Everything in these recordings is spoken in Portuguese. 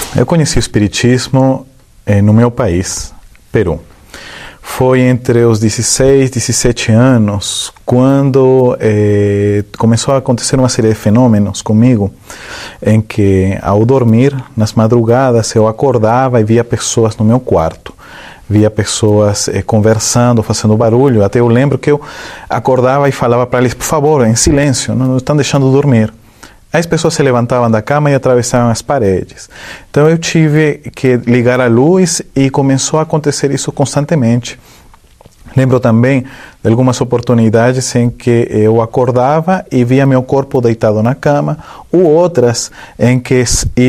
Eu conheci o Espiritismo no meu país, Peru. Foi entre os 16, 17 anos, quando começou a acontecer uma série de fenômenos comigo, em que, ao dormir, nas madrugadas, eu acordava e via pessoas no meu quarto. Via pessoas conversando, fazendo barulho. Até eu lembro que eu acordava e falava para eles, por favor, em silêncio, não estão deixando dormir. As pessoas se levantavam da cama e atravessavam as paredes. Então eu tive que ligar a luz e começou a acontecer isso constantemente. Lembro também de algumas oportunidades em que eu acordava e via meu corpo deitado na cama, ou outras em que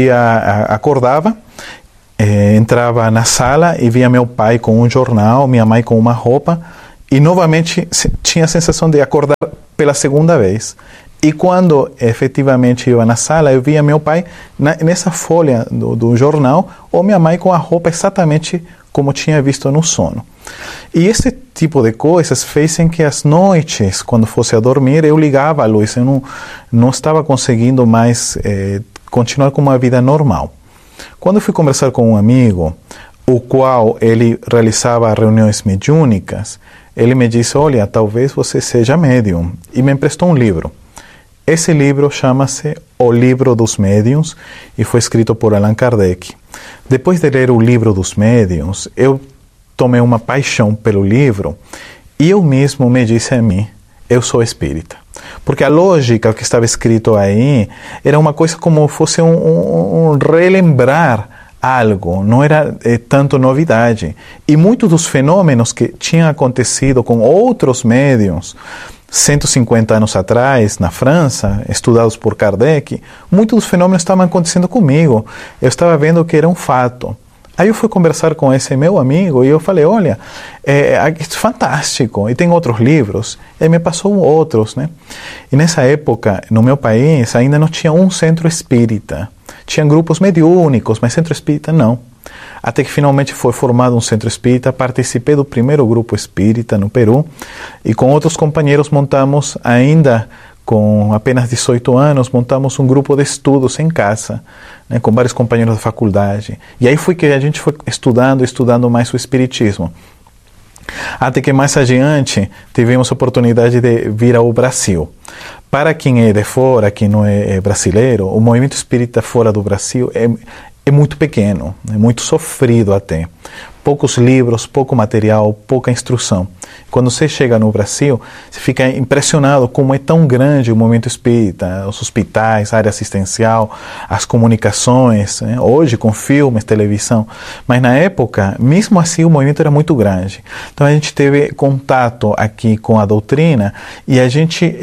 acordava, entrava na sala e via meu pai com um jornal, minha mãe com uma roupa, e novamente tinha a sensação de acordar pela segunda vez. E quando efetivamente ia na sala, eu via meu pai nessa folha do jornal, ou minha mãe com a roupa exatamente como tinha visto no sono. E esse tipo de coisas fez em que as noites, quando fosse a dormir, eu ligava a luz. Eu não estava conseguindo mais continuar com uma vida normal. Quando eu fui conversar com um amigo, o qual ele realizava reuniões mediúnicas, ele me disse, olha, talvez você seja médium, e me emprestou um livro. Esse livro chama-se O Livro dos Médiuns e foi escrito por Allan Kardec. Depois de ler o Livro dos Médiuns, eu tomei uma paixão pelo livro e eu mesmo me disse a mim, eu sou espírita. Porque a lógica que estava escrito aí era uma coisa como fosse um relembrar algo, não era tanto novidade. E muitos dos fenômenos que tinham acontecido com outros médiuns 150 anos atrás, na França, estudados por Kardec, muitos dos fenômenos estavam acontecendo comigo. Eu estava vendo que era um fato. Aí eu fui conversar com esse meu amigo e eu falei, olha, isso é fantástico, e tem outros livros. E me passou outros, né? E nessa época, no meu país, ainda não tinha um centro espírita. Tinha grupos mediúnicos, mas centro espírita não. Até que finalmente foi formado um centro espírita, participei do primeiro grupo espírita no Peru e com outros companheiros montamos, ainda com apenas 18 anos, montamos um grupo de estudos em casa, né, com vários companheiros da faculdade. E aí foi que a gente foi estudando mais o espiritismo. Até que mais adiante tivemos a oportunidade de vir ao Brasil. Para quem é de fora, quem não é brasileiro, o movimento espírita fora do Brasil é muito pequeno, é muito sofrido até. Poucos livros, pouco material, pouca instrução. Quando você chega no Brasil, você fica impressionado como é tão grande o movimento espírita, os hospitais, a área assistencial, as comunicações, né? Hoje com filmes, televisão. Mas na época, mesmo assim, o movimento era muito grande. Então a gente teve contato aqui com a doutrina e a gente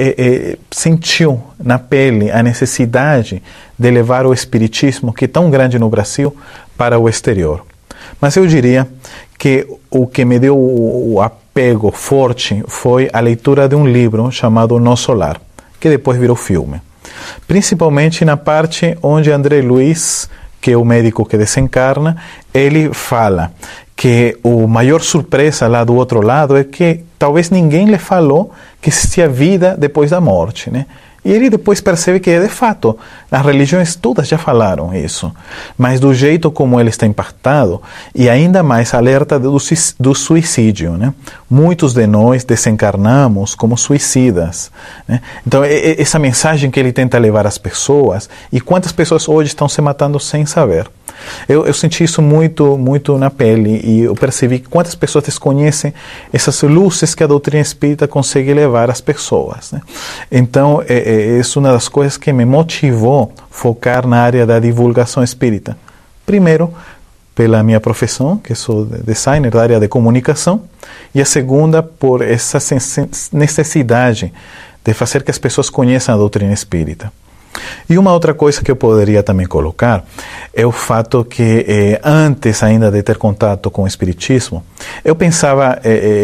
sentiu na pele a necessidade de levar o espiritismo, que é tão grande no Brasil, para o exterior. Mas eu diria que o que me deu o apego forte foi a leitura de um livro chamado Nosso Lar, que depois virou filme. Principalmente na parte onde André Luiz, que é o médico que desencarna, ele fala que a maior surpresa lá do outro lado é que talvez ninguém lhe falou que existia vida depois da morte, né? E ele depois percebe que, de fato, as religiões todas já falaram isso. Mas do jeito como ele está impactado, e ainda mais alerta do suicídio, né? Muitos de nós desencarnamos como suicidas, né? Então, essa mensagem que ele tenta levar às pessoas, e quantas pessoas hoje estão se matando sem saber. Eu senti isso muito na pele, e eu percebi que quantas pessoas desconhecem essas luzes que a doutrina espírita consegue levar às pessoas, né? Então, é uma das coisas que me motivou a focar na área da divulgação espírita. Primeiro, pela minha profissão, que sou designer da área de comunicação, e a segunda, por essa necessidade de fazer que as pessoas conheçam a doutrina espírita. E uma outra coisa que eu poderia também colocar é o fato que antes ainda de ter contato com o espiritismo, eu pensava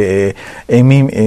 em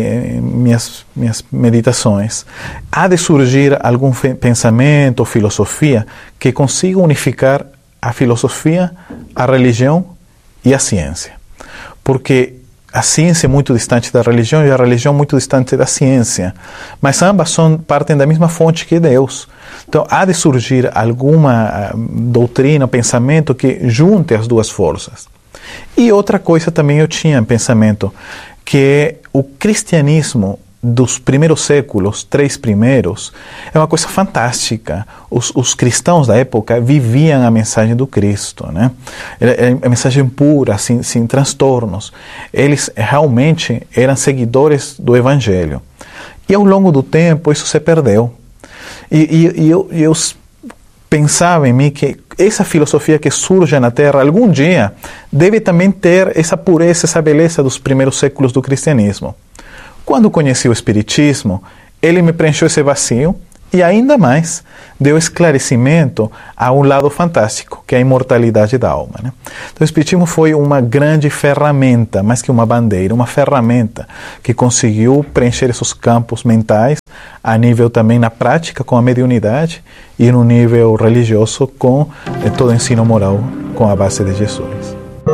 minhas meditações, há de surgir algum pensamento ou filosofia que consiga unificar a filosofia, a religião e a ciência. Porque a ciência é muito distante da religião e a religião muito distante da ciência. Mas ambas partem da mesma fonte que é Deus. Então, há de surgir alguma doutrina, pensamento que junte as duas forças. E outra coisa também eu tinha em pensamento, que o cristianismo dos primeiros séculos, 3 primeiros, é uma coisa fantástica. Os cristãos da época viviam a mensagem do Cristo, né? A mensagem pura, sem transtornos. Eles realmente eram seguidores do Evangelho. E ao longo do tempo isso se perdeu. E eu pensava em mim que essa filosofia que surge na Terra, algum dia, deve também ter essa pureza, essa beleza dos primeiros séculos do cristianismo. Quando conheci o Espiritismo, ele me preencheu esse vazio e ainda mais deu esclarecimento a um lado fantástico, que é a imortalidade da alma, né? Então, o Espiritismo foi uma grande ferramenta, mais que uma bandeira, uma ferramenta que conseguiu preencher esses campos mentais a nível também na prática com a mediunidade e no nível religioso com todo o ensino moral com a base de Jesus.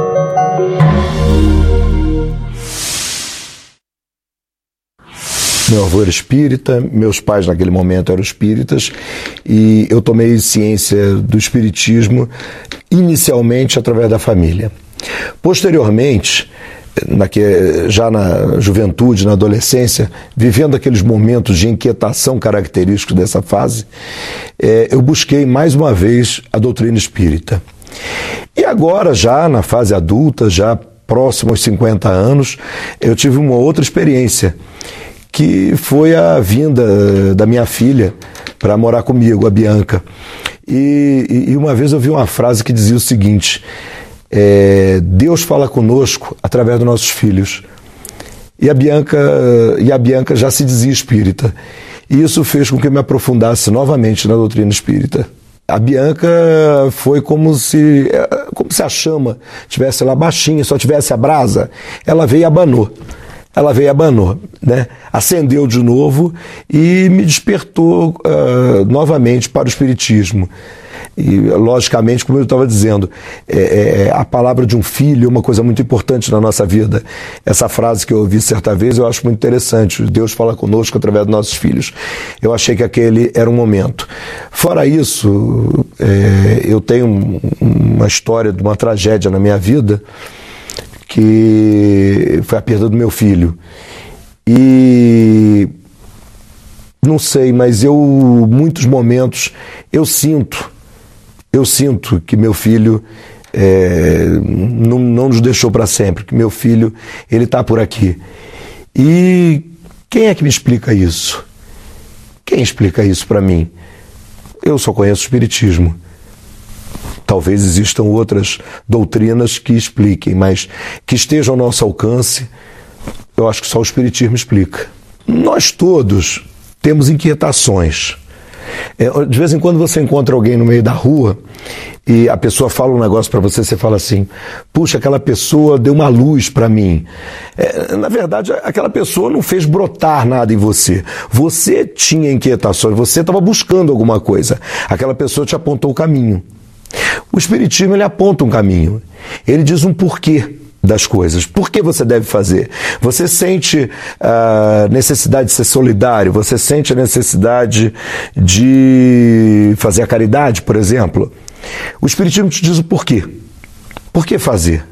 Meu avô era espírita, meus pais naquele momento eram espíritas e eu tomei ciência do espiritismo inicialmente através da família. Posteriormente, já na juventude, na adolescência, vivendo aqueles momentos de inquietação característicos dessa fase, eu busquei mais uma vez a doutrina espírita. E agora, já na fase adulta, já próximo aos 50 anos, eu tive uma outra experiência, que foi a vinda da minha filha para morar comigo, a Bianca. E uma vez eu vi uma frase que dizia o seguinte: Deus fala conosco através dos nossos filhos. E a Bianca já se dizia espírita. E isso fez com que eu me aprofundasse novamente na doutrina espírita. A Bianca foi como se a chama estivesse lá baixinha, só tivesse a brasa. Ela veio e abanou. Né? Acendeu de novo e me despertou novamente para o espiritismo. E, logicamente, como eu estava dizendo, a palavra de um filho é uma coisa muito importante na nossa vida. Essa frase que eu ouvi certa vez eu acho muito interessante. Deus fala conosco através dos nossos filhos. Eu achei que aquele era um momento. Fora isso, eu tenho uma história de uma tragédia na minha vida, que foi a perda do meu filho. E não sei, mas muitos momentos, eu sinto que meu filho não nos deixou para sempre, que meu filho, ele está por aqui. E quem é que me explica isso? Quem explica isso para mim? Eu só conheço o Espiritismo. Talvez existam outras doutrinas que expliquem, mas que estejam ao nosso alcance, eu acho que só o Espiritismo explica. Nós todos temos inquietações. De vez em quando você encontra alguém no meio da rua e a pessoa fala um negócio para você, você fala assim: puxa, aquela pessoa deu uma luz para mim. Na verdade, aquela pessoa não fez brotar nada em você. Você tinha inquietações, você estava buscando alguma coisa. Aquela pessoa te apontou o caminho. O Espiritismo, ele aponta um caminho. Ele diz um porquê das coisas. Por que você deve fazer? Você sente a necessidade de ser solidário? Você sente a necessidade de fazer a caridade, por exemplo? O Espiritismo te diz o porquê. Por que fazer?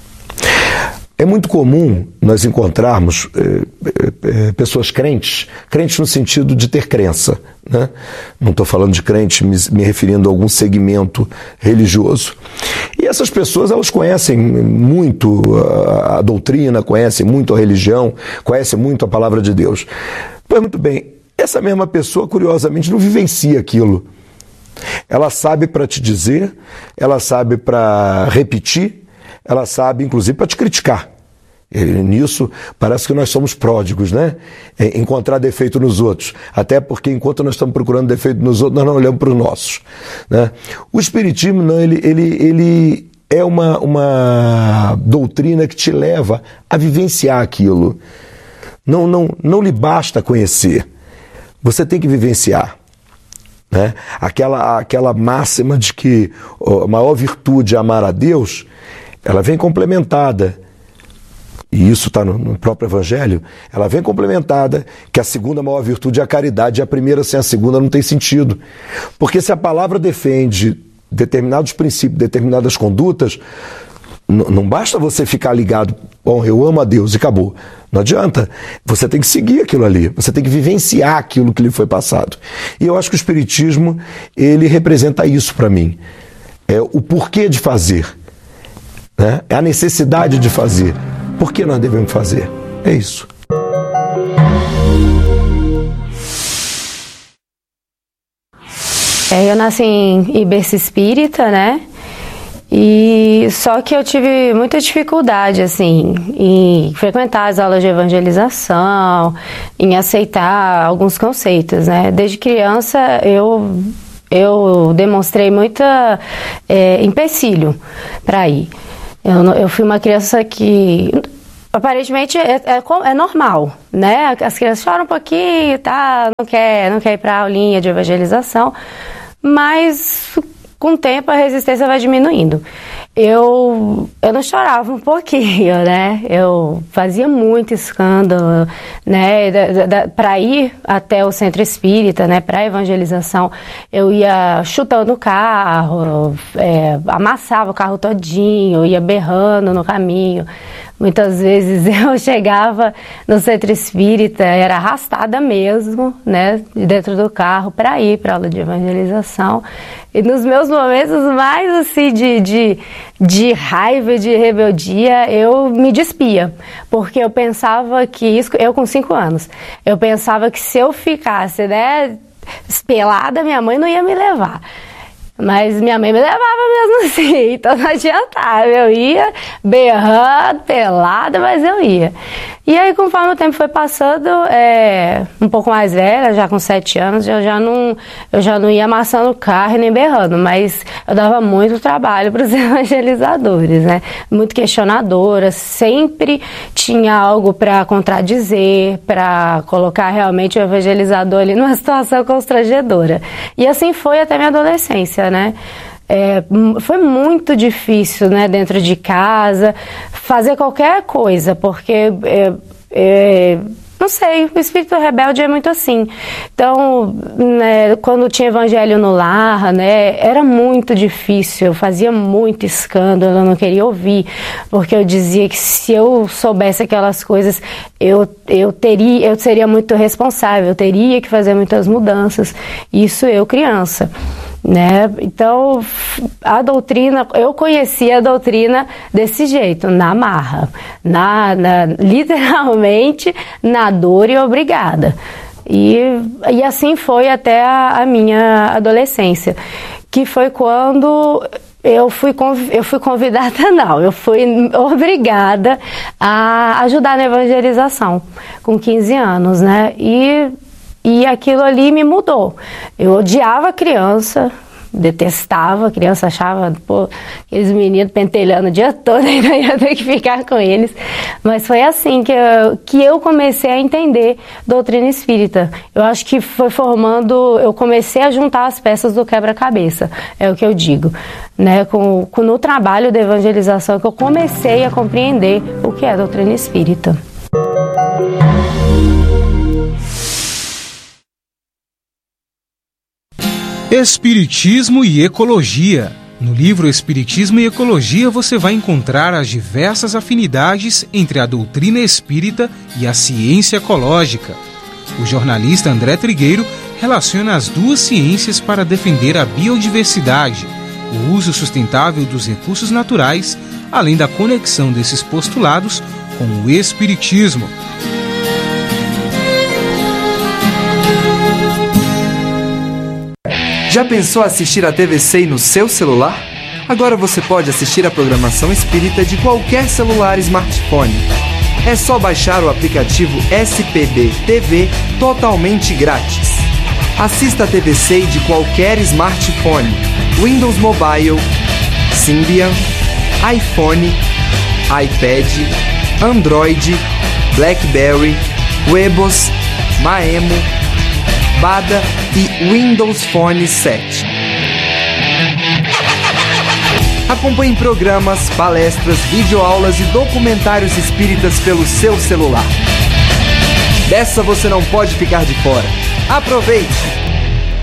É muito comum nós encontrarmos pessoas crentes no sentido de ter crença, né? Não estou falando de crente me referindo a algum segmento religioso. E essas pessoas, elas conhecem muito a doutrina, conhecem muito a religião, conhecem muito a palavra de Deus. Pois muito bem, essa mesma pessoa, curiosamente, não vivencia aquilo. Ela sabe para te dizer, ela sabe para repetir, ela sabe, inclusive, para te criticar. E nisso, parece que nós somos pródigos, né? Encontrar defeito nos outros. Até porque, enquanto nós estamos procurando defeito nos outros, nós não olhamos para os nossos, né? O Espiritismo, não, ele é uma doutrina que te leva a vivenciar aquilo. Não lhe basta conhecer. Você tem que vivenciar. Né? Aquela máxima de que a maior virtude é amar a Deus, ela vem complementada e isso está no próprio Evangelho, ela vem complementada, que a segunda maior virtude é a caridade, e a primeira sem a segunda não tem sentido. Porque se a palavra defende determinados princípios, determinadas condutas, não basta você ficar ligado, bom, eu amo a Deus e acabou. Não adianta. Você tem que seguir aquilo ali, você tem que vivenciar aquilo que lhe foi passado. E eu acho que o Espiritismo, ele representa isso para mim. É o porquê de fazer, né? É a necessidade de fazer. Por que nós devemos fazer? É isso. Eu nasci em berço espírita, né? E só que eu tive muita dificuldade, assim, em frequentar as aulas de evangelização, em aceitar alguns conceitos, né? Desde criança eu demonstrei muita empecilho para ir. Eu fui uma criança que aparentemente é normal, né? As crianças choram um pouquinho, tá? Não quer ir para a aulinha de evangelização, mas com o tempo a resistência vai diminuindo. Eu não chorava um pouquinho, né? Eu fazia muito escândalo, né? Para ir até o centro espírita, né? Para evangelização, eu ia chutando o carro, amassava o carro todinho, ia berrando no caminho. Muitas vezes eu chegava no centro espírita, era arrastada mesmo, né, dentro do carro para ir para a aula de evangelização. E nos meus momentos mais assim de raiva e de rebeldia, eu me despia, porque eu pensava que isso, eu com 5 anos, eu pensava que se eu ficasse, né, pelada, minha mãe não ia me levar. Mas minha mãe me levava mesmo assim, então não adiantava, eu ia berrando, pelada, mas eu ia. E aí, conforme o tempo foi passando, um pouco mais velha, já com 7 anos, eu já não ia amassando o carro e nem berrando, mas eu dava muito trabalho para os evangelizadores, né? Muito questionadora, sempre tinha algo para contradizer, para colocar realmente o evangelizador ali numa situação constrangedora. E assim foi até minha adolescência, né? Foi muito difícil, né, dentro de casa, fazer qualquer coisa, porque, não sei, o espírito rebelde é muito assim. Então, né, quando tinha evangelho no lar, né, era muito difícil, eu fazia muito escândalo, eu não queria ouvir, porque eu dizia que se eu soubesse aquelas coisas, eu seria muito responsável, eu teria que fazer muitas mudanças, isso eu criança. Né? Então, a doutrina, eu conheci a doutrina desse jeito, na marra, literalmente na dor e obrigada. E assim foi até a minha adolescência, que foi quando eu fui convidada, não, eu fui obrigada a ajudar na evangelização, com 15 anos, né? E aquilo ali me mudou. Eu odiava criança, detestava a criança, achava, aqueles meninos pentelhando o dia todo e não ia ter que ficar com eles. Mas foi assim que eu comecei a entender doutrina espírita. Eu acho que foi eu comecei a juntar as peças do quebra-cabeça, é o que eu digo. Né? No trabalho de evangelização que eu comecei a compreender o que é doutrina espírita. Espiritismo e Ecologia. No livro Espiritismo e Ecologia você vai encontrar as diversas afinidades entre a doutrina espírita e a ciência ecológica. O jornalista André Trigueiro relaciona as duas ciências para defender a biodiversidade, o uso sustentável dos recursos naturais, além da conexão desses postulados com o Espiritismo. Já pensou assistir a TVC no seu celular? Agora você pode assistir a programação espírita de qualquer celular e smartphone. É só baixar o aplicativo SPB TV totalmente grátis. Assista a TVC de qualquer smartphone, Windows Mobile, Symbian, iPhone, iPad, Android, BlackBerry, Webos, Maemo, Bada e Windows Phone 7. Acompanhe programas, palestras, videoaulas e documentários espíritas pelo seu celular. Dessa você não pode ficar de fora. Aproveite!